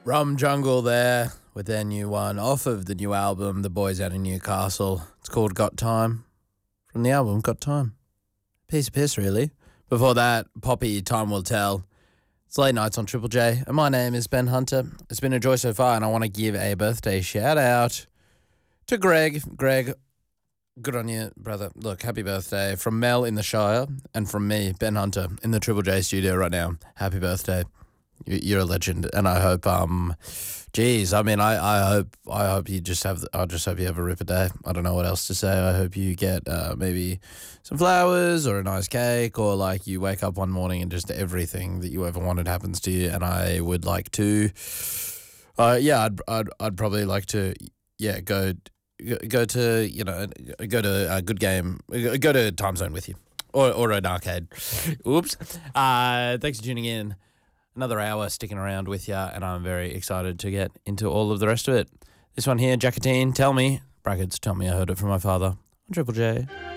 Rum Jungle there with their new one off of the new album, The Boys Out of Newcastle. It's called Got Time. From the album, Got Time. Piece of piss, really. Before that, Poppy, Time Will Tell. It's late nights on Triple J, and my name is Ben Hunter. It's been a joy so far, and I want to give a birthday shout out to Greg. Greg, good on you, brother. Look, happy birthday from Mel in the Shire, and from me, Ben Hunter, in the Triple J studio right now. Happy birthday. You're a legend, and I hope, I hope you just have, I just hope you have a ripper day. I don't know what else to say. I hope you get maybe some flowers or a nice cake, or like you wake up one morning and just everything that you ever wanted happens to you. And I would like to, I'd probably like to, go to a good game, go to Time Zone with you, or an arcade. Oops. Thanks for tuning in. Another hour sticking around with you, and I'm very excited to get into all of the rest of it. This one here, Jackatine, Tell Me, brackets, tell me I heard it from my father, on Triple J.